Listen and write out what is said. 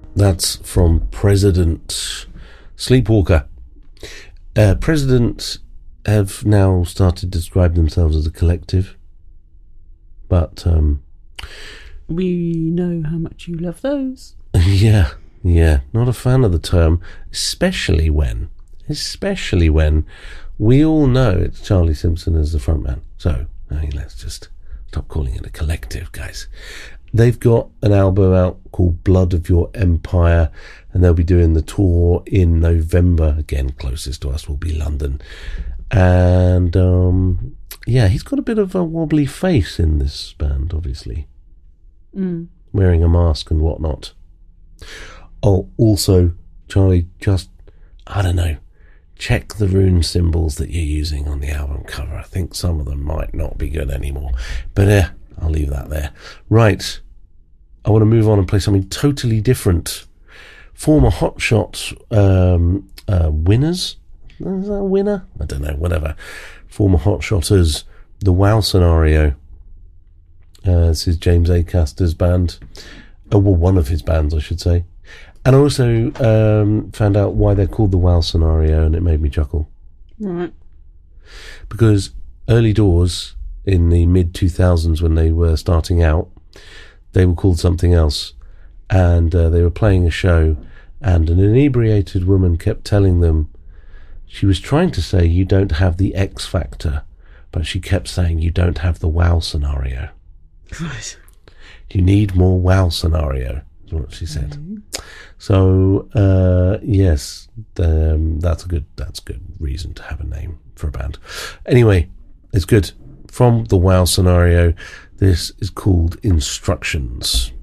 That's from President Sleepwalker. President have now started to describe themselves as a collective, but we know how much you love those. Yeah, not a fan of the term, especially when we all know it's Charlie Simpson as the frontman. So, let's just stop calling it a collective, guys. They've got an album out called Blood of Your Empire, and they'll be doing the tour in November. Again, closest to us will be London. And, he's got a bit of a wobbly face in this band, obviously. Wearing a mask and whatnot. Oh, also, Charlie, just, I don't know, check the rune symbols that you're using on the album cover. I think some of them might not be good anymore. But I'll leave that there. Right. I want to move on and play something totally different. Former Hotshot winners. Is that a winner? I don't know, whatever. Former Hotshotters, The Wow Scenario. This is James Acaster's band. One of his bands, I should say. And I also found out why they're called The Wow Scenario, and it made me chuckle. Right. Because early doors, in the mid-2000s when they were starting out, they were called something else. And they were playing a show, and an inebriated woman kept telling them, she was trying to say, you don't have the X Factor, but she kept saying, you don't have the Wow Scenario. Right. You need more Wow Scenario, is what she said. So, yes, that's a good reason to have a name for a band. Anyway, it's good. From the Wow Scenario, this is called Instructions.